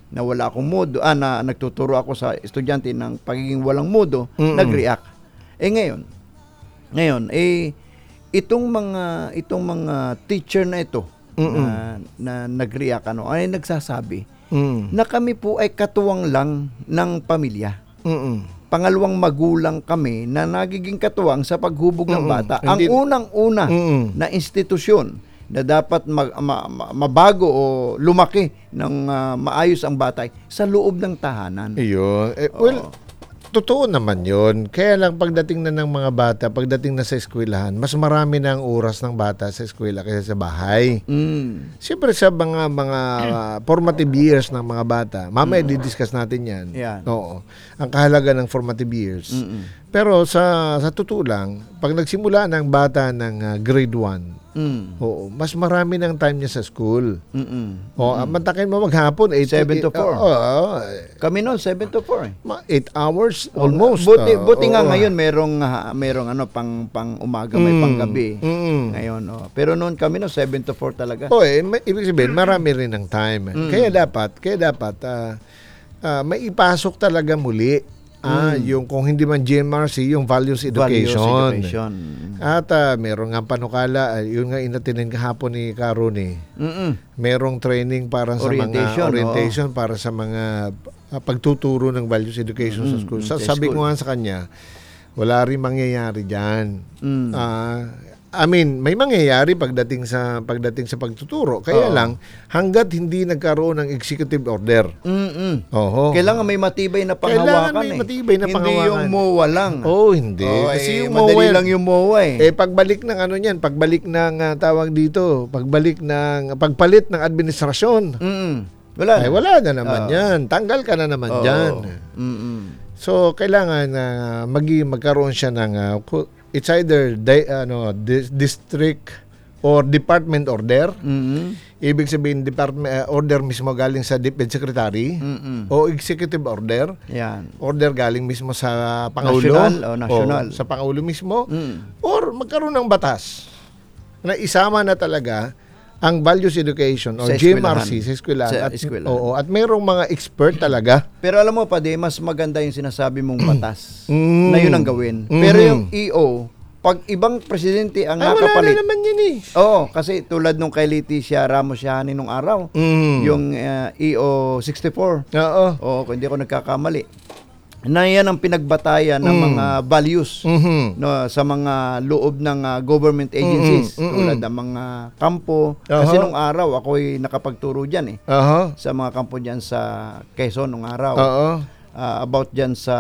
na wala akong modo, ah, na nagtuturo ako sa estudyante ng pagiging walang modo, Mm-mm. nag-react. Eh ngayon, ngayon, eh, itong mga, itong mga teacher na ito, na, na nag-react, ano, ay nagsasabi, Mm. na kami po ay katuwang lang ng pamilya. Mm-mm. Pangalawang magulang kami na nagiging katuwang sa paghubog ng Mm-mm. bata. Hindi- Ang unang-una Mm-mm. na institusyon na dapat mag, ma- ma- mabago o lumaki ng ah, maayos ang bata ay sa loob ng tahanan. Iyon. Eh, well, totoo naman yun. Kaya lang pagdating na ng mga bata, pagdating na sa eskwelahan, mas marami na ang oras ng bata sa eskwela kaysa sa bahay. Mm. Siyempre sa mga mga uh, formative years ng mga bata, mamaya didiscuss natin yan. Yan. Oo. Ang kahalaga ng formative years. Mm-mm. Pero sa sa totoo lang, pag nagsimula ng bata ng uh, grade one, Mm. oo, mas marami ng time niya sa school. Mm-mm. O, mm mantakin mo maghapon, eight Seven to four. Oo, oo, Kami noon seven to four. eh. ma- eight hours almost. Buti, ah, buti nga oo. ngayon merong ah, merong ano pang pang umaga may Mm, panggabi. mm. Ngayon, oh. Pero noon kami no seven to four talaga. O eh, may- ibig sabihin, marami rin ng time. Mm. Kaya dapat, kaya dapat, ah, ah, may ipasok talaga muli. Ah, yung kung hindi man G M R C, yung values Mm. Values education. education. At ah, meron nga panukala, ah, yun nga inatinin kahapon ni Karuni. Mm-mm. Merong training para sa Orientation, mga orientation para sa mga ah, pagtuturo ng values education sa Mm, school. mm, Sa, sa sabi school. ko nga sa kanya, wala rin mangyayari diyan. Mm. Ah, I mean, may mangyayari pagdating sa pagdating sa pagtuturo. Kaya Oo. lang hangga't hindi nagkaroon ng executive order. Mm-mm. Oho. Kailangan may matibay na Kailangan panghawakan may eh. matibay na Hindi panghawakan. yung M O A lang. Oh, hindi. Oh, Kasi eh, yung madali mobile- lang yung M O A eh. Eh pagbalik ng ano niyan, pagbalik ng ah, tawag dito, pagbalik ng pagpalit ng administrasyon. Mm-mm. Wala. Ay wala na naman Oo. 'yan. Tanggal ka na naman Oo. diyan. Mm-mm. So kailangan na magi magkaroon siya ng ah, ku- it's either di, ano dis- district or department order. Mm-mm. Ibig sabihin department ah, order mismo galing sa DepEd Secretary Mm-mm. o executive order. Yan. Order galing mismo sa Pangulo. National, o national. O sa Pangulo mismo. Mm. Or magkaroon ng batas na isama na talaga ang values education o Sa G M R C eskwelahan. sa eskwelahan. Sa At, eskwelahan. oo, at mayroong mga expert talaga. Pero alam mo pa, di, mas maganda yung sinasabi mong batas Mm. na yun ang gawin. Mhm. Pero yung E O, pag ibang presidente ang Ay, wala nakapalit, na naman yun eh. oo, kasi tulad nung kay Leticia Ramos Siani nung araw, Mm. yung uh, E O sixty-four, Oo. oo, kung hindi ako nagkakamali, na yan ang pinagbatayan ng Mm. mga values Mhm. no, sa mga loob ng uh, government agencies, Mm, mm, mm. tulad ng mga kampo. Kasi Aha. nung araw, ako'y nakapagturo dyan eh, Aha. sa mga kampo dyan sa Quezon nung araw. Oo. uh, about dyan sa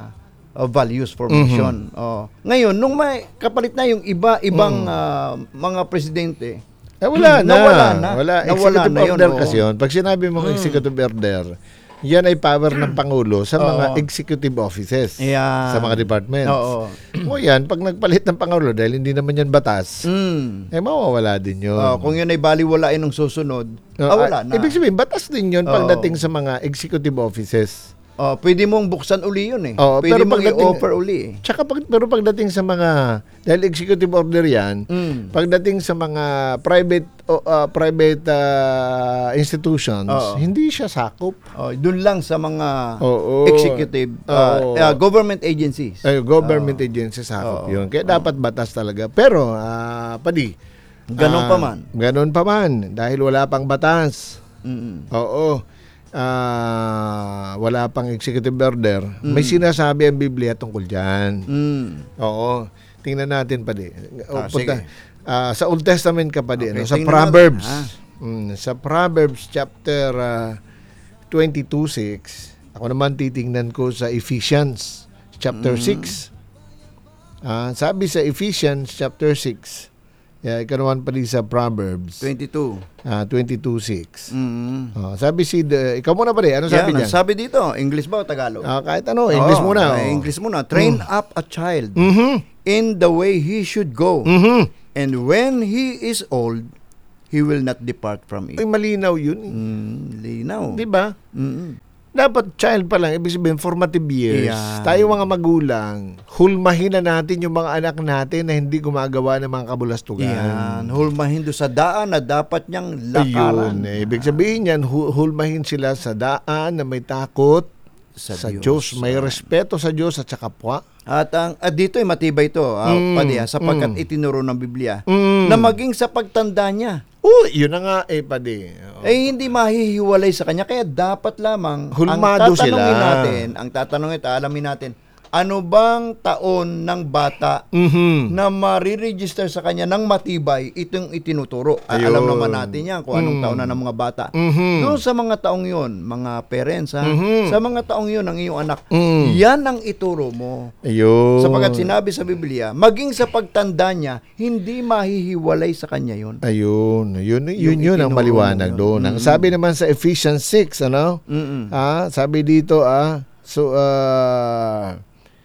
uh, values formation. Oh. Ngayon, nung may kapalit na yung iba-ibang uh, mga presidente, Eh, wala na. Nawala na. Wala. Nawala Executive na yun, order oo. kasi yun. Pag sinabi mong executive order, yan ay power ng Pangulo sa mga Oo. executive offices. Ayan. Sa mga departments. Oo. O yan, pag nagpalit ng Pangulo, dahil hindi naman yan batas, Mm. eh mawawala din yun. Oh, kung yun ay baliwalain ng susunod, No, ah, wala ah, na. Ibig sabihin, batas din yun Oo. pagdating sa mga executive offices. Oh, pwede mong buksan uli yun eh. Oo, pwede pero mong pagdating- i-offer uli eh. Tsaka pag, pero pagdating sa mga, dahil executive order yan, Mm. pagdating sa mga private o ah, private ah, institutions, Oo. hindi siya sakop. Oh, dun lang sa mga Oo. executive uh, Oo. uh, government agencies. Ay, government agencies sakop Oo. yun. Kaya dapat batas talaga. Pero, ah, padi, Ganon ah, pa man. Ganon pa man. Dahil wala pang batas. Mm-mm. Oo. Ah, wala pang executive order. May sinasabi ang Biblia tungkol dyan. Mm. Oo. Tingnan natin pa di. Ah, Punta- sige. ah, sa Old Testament ka pa di. Okay, ano? Sa tingnan Proverbs. natin, Mm, sa Proverbs chapter ah, twenty-two six. Ako naman titingnan ko sa Ephesians chapter Mm. six. Ah, sabi sa Ephesians chapter six. Yeah, ikaw naman pa di sa Proverbs twenty-two. ah, twenty-two six. Mm. Ah, sabi si the, ikaw muna pa di. Ano sabi Yan, niyan? ang sabi dito, English ba o Tagalog? Ah, kahit ano, English Oo, muna. eh, oh. English muna. Train up a child Mhm. in the way he should go. Mhm. And when he is old, he will not depart from Ay, it. malinaw yun. eh. Mm, linaw. Di ba? Mm-mm. Dapat child pa lang, ibig sabihin formative years. Yan. Tayo mga magulang, hulmahin na natin yung mga anak natin na hindi gumagawa ng mga kabulastugan. Yan, hulmahin do sa daan na dapat niyang lakaran. Ayun, eh. Ibig sabihin yan, hu- hulmahin sila sa daan na may takot Sa sa, Diyos. Diyos. May respeto sa Diyos at sa kapwa. At ang at dito ay matibay ito, ah, Mm, Padi, ah, sapagkat mm. itinuro ng Biblia Mm. na maging sa pagtanda niya Oh, yun na nga eh, padi. Oh. ay hindi mahihiwalay sa kanya, kaya dapat lamang Hulmado ang tatanungin sila. natin, ang tatanungin ito, alamin natin, ano bang taon ng bata Mhm. na mariregister sa kanya ng matibay itong itinuturo. Ah, Ayun. alam naman natin yan kung anong Mm. taon na ng mga bata. Mhm. Doon sa mga taong yon, mga parents ha, Mhm. sa mga taong yon ng iyong anak, Mm. yan ang ituro mo. Ayun. Sapagkat sinabi sa Biblia, maging sa pagtanda niya, hindi mahihiwalay sa kanya yon. Ayun, yun, yun, Yung yun ang itinuro maliwanag mo yun. doon. Ang Mm. sabi naman sa Ephesians six, ano? Mm-mm. Ah, sabi dito ah, so uh,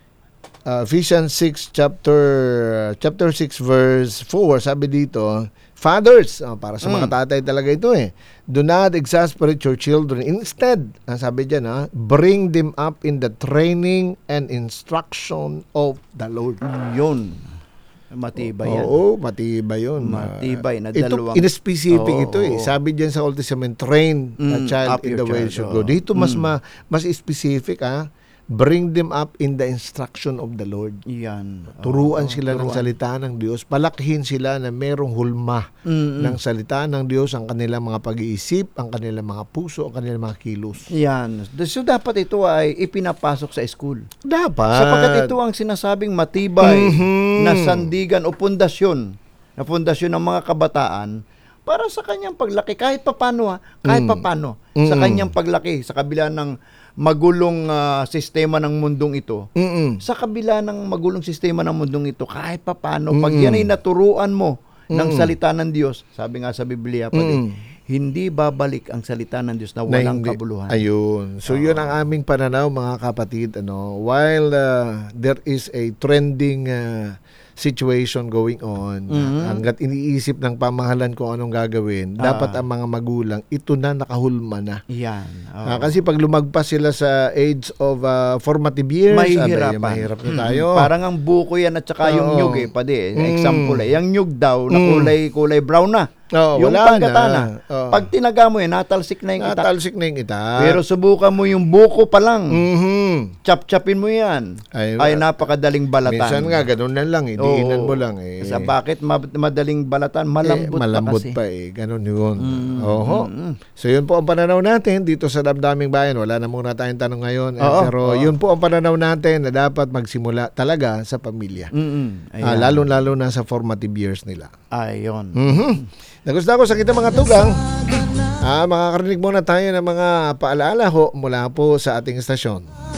uh, Ephesians six chapter chapter six verse four, sabi dito, fathers, ah, para sa mga Mm. tatay talaga ito eh. Do not exasperate your children. Instead, ang sabi diyan ah, bring them up in the training and instruction of the Lord. Yun. Matibay yan. Oo, matibay yun. Matibay na Ito, dalawang- in specific Oo, ito eh. oo. Sabi diyan sa Old Testament, train a Mm, child up in your the way child, it should oo. go. Dito mas Mm. ma, mas specific ah. Bring them up in the instruction of the Lord. Yan. Turuan Oo, sila ng turuan. salita ng Diyos. Palakihin sila na merong hulma Mm-mm. ng salita ng Diyos, ang kanilang mga pag-iisip, ang kanilang mga puso, ang kanilang mga kilos. Yan. So dapat ito ay ipinapasok sa school. Dapat. Sapagkat ito ang sinasabing matibay Mhm. na sandigan o pundasyon, na pundasyon ng mga kabataan para sa kanyang paglaki kahit papano ha, kahit Mm. papano sa Mm. kanyang paglaki sa kabila ng magulong ah, sistema ng mundong ito. Mm-mm. Sa kabila ng magulong sistema ng mundong ito, kahit papano pag Mm. yan ay naturuan mo ng Mm. salita ng Diyos, sabi nga sa Biblia pati, Mm. hindi babalik ang salita ng Diyos na na walang hindi- kabuluhan. Ayun. So yun ang aming pananaw mga kapatid, ano, while uh, there is a trending uh, situation going on, Mhm. hanggat iniisip ng pamahalan kung anong gagawin, Ah. dapat ang mga magulang ito na nakahulma na. Yan. oo. Ah, kasi pag lumagpas sila sa age of uh, formative years, Mahihirapan. abay, mahirap na Mm, tayo. Parang ang buko yan at saka yung Oo. nyug eh, pwede. eh. Mm. Example eh. Yung nyug daw na Mm. kulay, kulay brown na. Oo, yung wala panggata na. na. Oo. Pag tinaga mo yan, natalsik na yung itak. Natalsik na yung itak. Pero subukan mo yung buko pa lang. Mhm. Chap-chapin mo yan. Ay, Ay, napakadaling balatan. minsan nga, ganun na lang. Idiinan Oo. mo lang eh. Sa bakit ma- madaling balatan? Malambot, eh, malambot pa kasi. pa eh. Ganun yun. Mm, Oho. mm, mm. So yun po ang pananaw natin dito sa Damdaming Bayan. Wala na muna tayong tanong ngayon. Eh, Oo, pero oo. yun po ang pananaw natin na dapat magsimula talaga sa pamilya. Mm-mm. Ah, Ayan. lalo-lalo na sa formative years nila. Ayon. Mhm. Nagustuhan ko sa kita mga tugang. Ah, makakarinig muna tayo ng mga paalaala ho mula po sa ating estasyon.